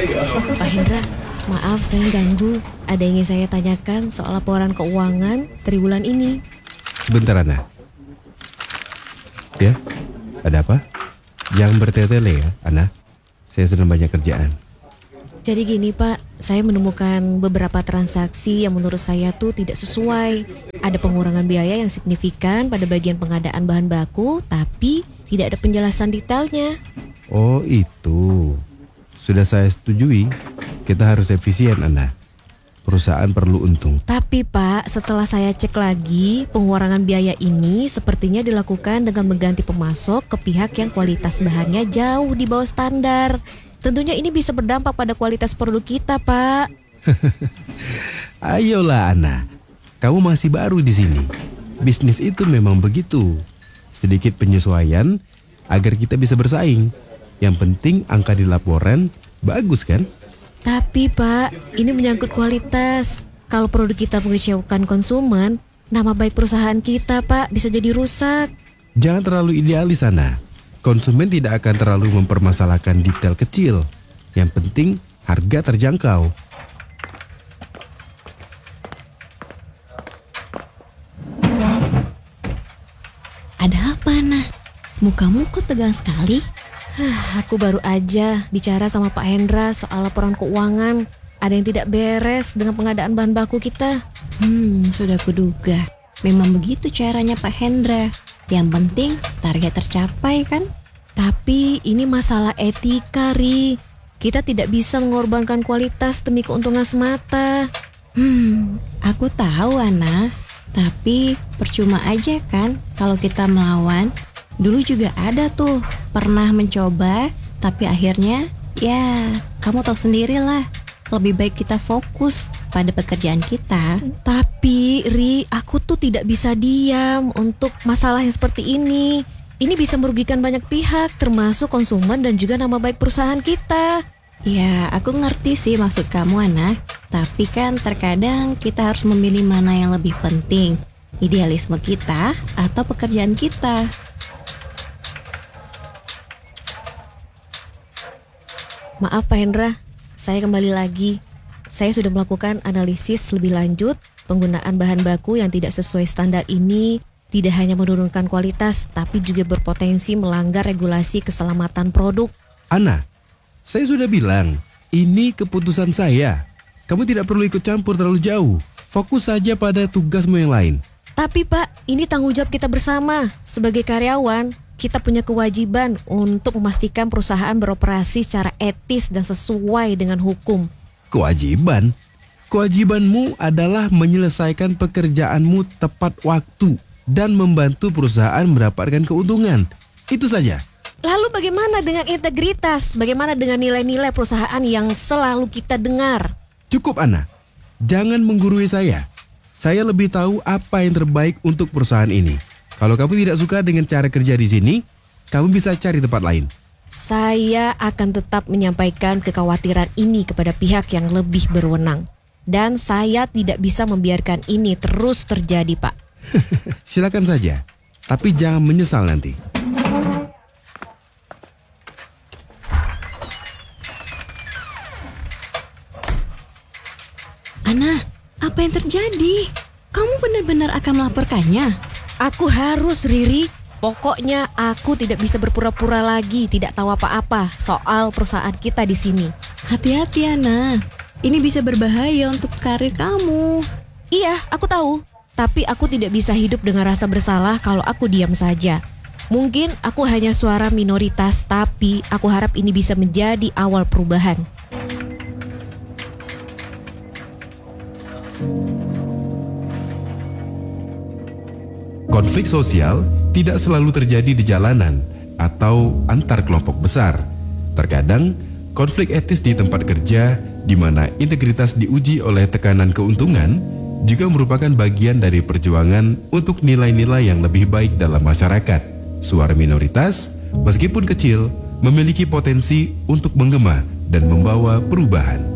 Pak Hendra, maaf saya ganggu. Ada yang ingin saya tanyakan soal laporan keuangan triwulan ini. Sebentar, Ana. Ya, ada apa? Jangan bertele-tele ya, Ana. Saya sedang banyak kerjaan. Jadi gini Pak, saya menemukan beberapa transaksi yang menurut saya tuh tidak sesuai. Ada pengurangan biaya yang signifikan pada bagian pengadaan bahan baku, tapi tidak ada penjelasan detailnya. Oh itu, sudah saya setujui. Kita harus efisien, Ana. Perusahaan perlu untung. Tapi Pak, setelah saya cek lagi, pengurangan biaya ini sepertinya dilakukan dengan mengganti pemasok ke pihak yang kualitas bahannya jauh di bawah standar. Tentunya ini bisa berdampak pada kualitas produk kita, Pak. Ayolah, Ana. Kamu masih baru di sini. Bisnis itu memang begitu. Sedikit penyesuaian agar kita bisa bersaing. Yang penting angka di laporan bagus kan? Tapi Pak, ini menyangkut kualitas. Kalau produk kita mengecewakan konsumen, nama baik perusahaan kita, Pak, bisa jadi rusak. Jangan terlalu idealis, Ana. Konsumen tidak akan terlalu mempermasalahkan detail kecil. Yang penting harga terjangkau. Ada apa, Nah? Mukamu kok tegang sekali? Aku baru aja bicara sama Pak Hendra soal laporan keuangan. Ada yang tidak beres dengan pengadaan bahan baku kita. Sudah kuduga. Memang begitu caranya Pak Hendra. Yang penting target tercapai kan? Tapi ini masalah etika, Ri. Kita tidak bisa mengorbankan kualitas demi keuntungan semata. Aku tahu, Ana. Tapi percuma aja kan kalau kita melawan. Dulu juga ada tuh, pernah mencoba, tapi akhirnya ya kamu tahu sendirilah. Lebih baik kita fokus pada pekerjaan kita. Tapi Ri, aku tuh tidak bisa diam untuk masalah yang seperti ini. Ini bisa merugikan banyak pihak, termasuk konsumen dan juga nama baik perusahaan kita. Ya, aku ngerti sih maksud kamu, Ana. Tapi kan terkadang kita harus memilih mana yang lebih penting, idealisme kita atau pekerjaan kita. Maaf Pak Hendra, saya kembali lagi. Saya sudah melakukan analisis lebih lanjut. Penggunaan bahan baku yang tidak sesuai standar ini tidak hanya menurunkan kualitas, tapi juga berpotensi melanggar regulasi keselamatan produk. Ana, saya sudah bilang, ini keputusan saya. Kamu tidak perlu ikut campur terlalu jauh. Fokus saja pada tugasmu yang lain. Tapi Pak, ini tanggung jawab kita bersama. Sebagai karyawan, kita punya kewajiban untuk memastikan perusahaan beroperasi secara etis dan sesuai dengan hukum. Kewajiban? Kewajibanmu adalah menyelesaikan pekerjaanmu tepat waktu dan membantu perusahaan mendapatkan keuntungan. Itu saja. Lalu bagaimana dengan integritas? Bagaimana dengan nilai-nilai perusahaan yang selalu kita dengar? Cukup, Ana. Jangan menggurui saya. Saya lebih tahu apa yang terbaik untuk perusahaan ini. Kalau kamu tidak suka dengan cara kerja di sini, kamu bisa cari tempat lain. Saya akan tetap menyampaikan kekhawatiran ini kepada pihak yang lebih berwenang. Dan saya tidak bisa membiarkan ini terus terjadi, Pak. Silakan saja, tapi jangan menyesal nanti. Ana, apa yang terjadi? Kamu benar-benar akan melaporkannya? Aku harus, Riri. Pokoknya aku tidak bisa berpura-pura lagi tidak tahu apa-apa soal perusahaan kita di sini. Hati-hati, Ana. Ini bisa berbahaya untuk karir kamu. Iya, aku tahu. Tapi aku tidak bisa hidup dengan rasa bersalah kalau aku diam saja. Mungkin aku hanya suara minoritas, tapi aku harap ini bisa menjadi awal perubahan. Konflik sosial tidak selalu terjadi di jalanan atau antar kelompok besar. Terkadang, konflik etis di tempat kerja di mana integritas diuji oleh tekanan keuntungan juga merupakan bagian dari perjuangan untuk nilai-nilai yang lebih baik dalam masyarakat. Suara minoritas, meskipun kecil, memiliki potensi untuk menggema dan membawa perubahan.